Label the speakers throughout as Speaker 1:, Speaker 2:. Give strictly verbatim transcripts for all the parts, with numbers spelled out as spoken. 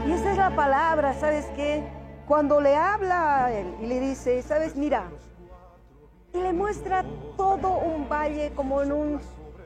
Speaker 1: Y esa es la palabra, ¿sabes qué? Cuando le habla a él y le dice, ¿sabes? Mira, y le muestra todo un valle como en un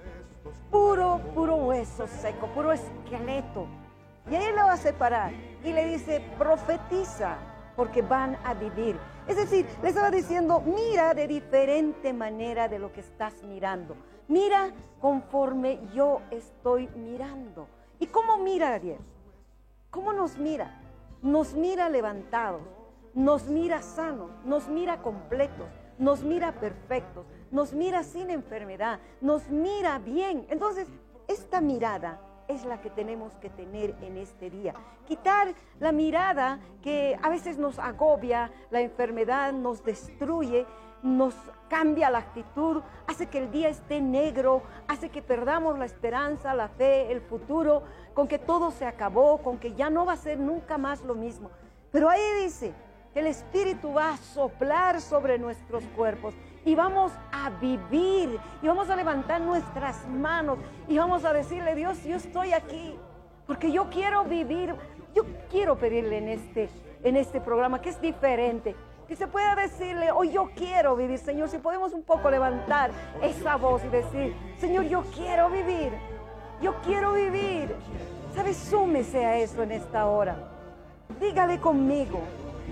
Speaker 1: puro, puro hueso seco, puro esqueleto. Y ahí lo va a separar y le dice, profetiza, porque van a vivir. Es decir, le estaba diciendo, mira de diferente manera de lo que estás mirando. Mira conforme yo estoy mirando. ¿Y cómo mira a Dios? ¿Cómo nos mira? Nos mira levantados, nos mira sanos, nos mira completos, nos mira perfectos, nos mira sin enfermedad, nos mira bien. Entonces, esta mirada es la que tenemos que tener en este día. Quitar la mirada que a veces nos agobia, la enfermedad nos destruye, nos cambia la actitud, hace que el día esté negro, hace que perdamos la esperanza, la fe, el futuro, con que todo se acabó, con que ya no va a ser nunca más lo mismo. Pero ahí dice que el Espíritu va a soplar sobre nuestros cuerpos y vamos a vivir, y vamos a levantar nuestras manos y vamos a decirle, Dios, yo estoy aquí, porque yo quiero vivir. Yo quiero pedirle en este, en este programa, que es diferente, que se pueda decirle, hoy yo quiero vivir, Señor. Si podemos un poco levantar esa voz y decir, Señor, yo quiero vivir, yo quiero vivir. ¿Sabes? Súmese a eso en esta hora. Dígale conmigo.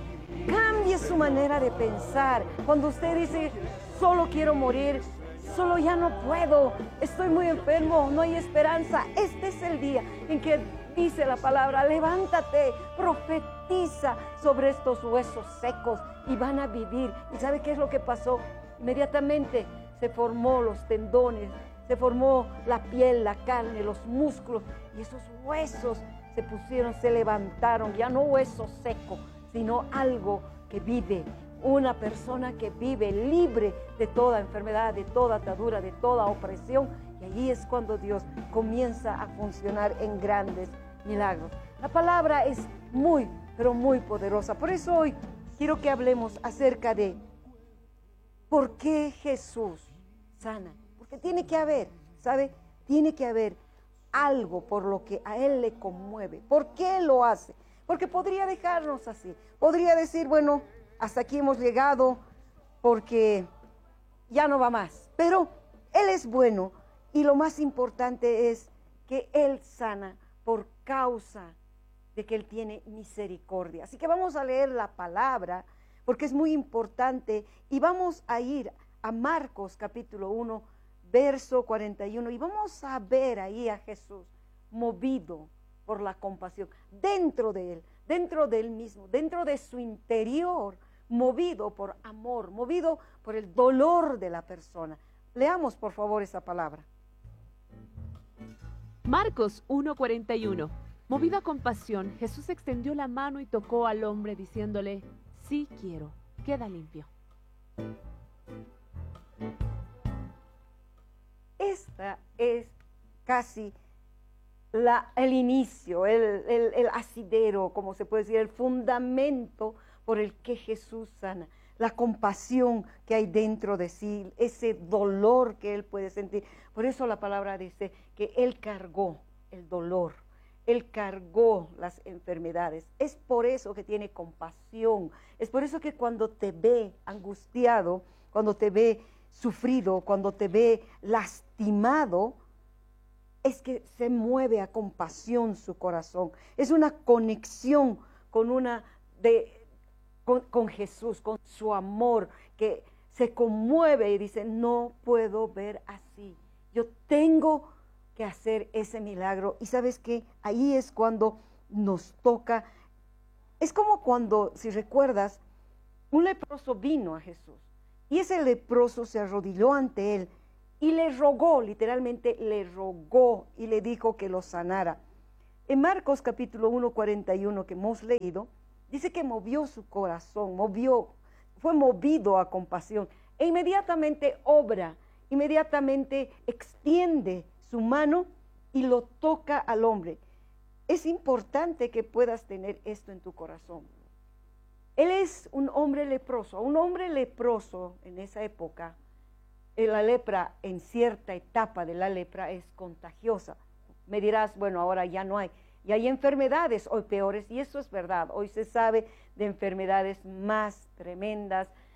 Speaker 1: Cambie su manera de pensar. Cuando usted dice, solo quiero morir, solo ya no puedo, estoy muy enfermo, no hay esperanza. Este es el día en que dice la palabra, levántate, profetiza sobre estos huesos secos y van a vivir. ¿Y sabe qué es lo que pasó? Inmediatamente se formó los tendones, se formó la piel, la carne, los músculos, y esos huesos se pusieron, se levantaron, ya no hueso seco, sino algo que vive, una persona que vive libre de toda enfermedad, de toda atadura, de toda opresión. Y allí es cuando Dios comienza a funcionar en grandes milagros. La palabra es muy, pero muy poderosa. Por eso hoy quiero que hablemos acerca de por qué Jesús sana. Porque tiene que haber, ¿sabe? Tiene que haber algo por lo que a Él le conmueve. ¿Por qué lo hace? Porque podría dejarnos así. Podría decir, bueno, hasta aquí hemos llegado porque ya no va más. Pero Él es bueno y lo más importante es que Él sana por causa de que Él tiene misericordia. Así que vamos a leer la palabra porque es muy importante y vamos a ir a Marcos capítulo uno, verso cuarenta y uno, y vamos a ver ahí a Jesús movido por la compasión, dentro de Él, dentro de Él mismo, dentro de su interior, movido por amor, movido por el dolor de la persona. Leamos por favor esa palabra.
Speaker 2: Marcos uno cuarenta y uno. Movido a compasión, Jesús extendió la mano y tocó al hombre diciéndole, sí quiero, queda limpio.
Speaker 1: Esta es casi la, el inicio, el, el, el asidero, como se puede decir, el fundamento por el que Jesús sana. La compasión que hay dentro de sí, ese dolor que Él puede sentir. Por eso la palabra dice que Él cargó el dolor, Él cargó las enfermedades. Es por eso que tiene compasión. Es por eso que cuando te ve angustiado, cuando te ve sufrido, cuando te ve lastimado, es que se mueve a compasión su corazón. Es una conexión con una de con, con Jesús, con su amor, que se conmueve y dice, no puedo ver así. Yo tengo que hacer ese milagro. Y ¿sabes qué? Ahí es cuando nos toca. Es como cuando, si recuerdas, un leproso vino a Jesús. Y ese leproso se arrodilló ante Él y le rogó, literalmente le rogó y le dijo que lo sanara. En Marcos capítulo uno, cuarenta y uno que hemos leído, dice que movió su corazón, movió, fue movido a compasión e inmediatamente obra, inmediatamente extiende su mano y lo toca al hombre. Es importante que puedas tener esto en tu corazón. Él es un hombre leproso, un hombre leproso en esa época. La lepra, en cierta etapa de la lepra, es contagiosa. Me dirás, bueno, ahora ya no hay. Y hay enfermedades hoy peores, y eso es verdad. Hoy se sabe de enfermedades más tremendas,